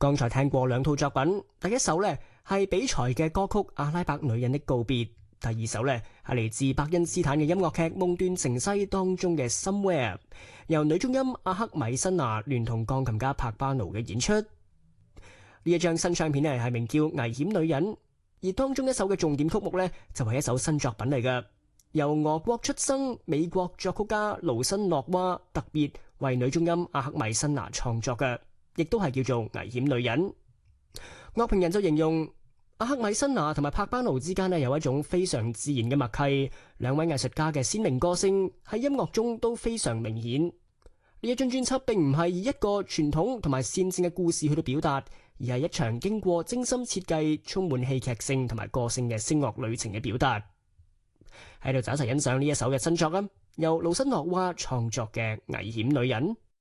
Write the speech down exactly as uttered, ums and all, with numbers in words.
剛才聽過兩套作品，第一首呢係比賽嘅歌曲《阿拉伯女人的告別》，第二首呢係嚟自伯恩斯坦嘅音樂劇《夢斷城西》當中嘅《Somewhere》，由女中音阿克米辛娜聯同鋼琴家帕巴奴嘅演出。呢一張新唱片呢係名叫《危險女人》，而當中一首嘅重點曲目呢就係一首新作品嚟嘅，由俄國出生美國作曲家盧森諾娃特別為女中音阿克米辛娜創作嘅，亦都係叫做《危險女人》。樂評人就形容阿克米辛娜同埋帕巴奴之間呢有一種非常自然嘅默契，兩位藝術家嘅鮮明個性喺音樂中都非常明顯。呢一張專輯並唔係以一個傳統同埋線性嘅故事去到表達，而係一場經過精心設計、充滿戲劇性同埋個性嘅聲樂旅程嘅表達。喺度就一齊欣賞呢一首嘅新作啊，由盧森諾娃創作嘅《危險女人》。